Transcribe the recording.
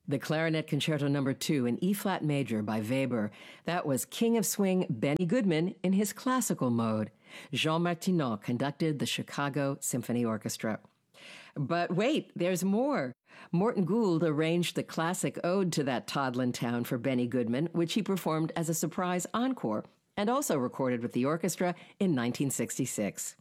The Clarinet Concerto No. 2 in E-flat major by Weber. That was King of Swing Benny Goodman in his classical mode. Jean Martineau conducted the Chicago Symphony Orchestra. But wait, there's more. Morton Gould arranged the classic ode to that Todland town for Benny Goodman, which he performed as a surprise encore, and also recorded with the orchestra in 1966.